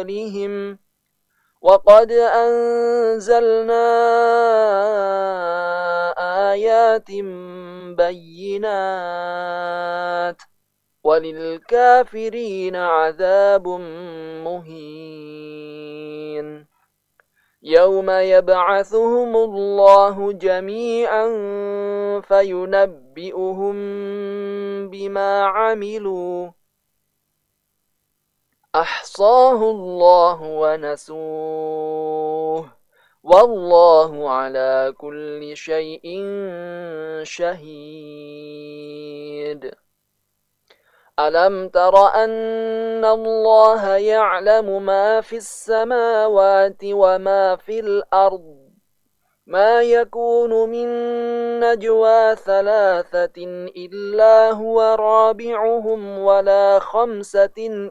قبلهم وقد أنزلنا آيات بينات وللكافرين عذاب مهين يوم يبعثهم الله جميعا فينبئهم بما عملوا أحصاه الله ونسوه والله على كل شيء شهيد ألم تر أن الله يعلم ما في السماوات وما في الأرض ما يكون من نجوى ثلاثة إلا هو رابعهم ولا خمسة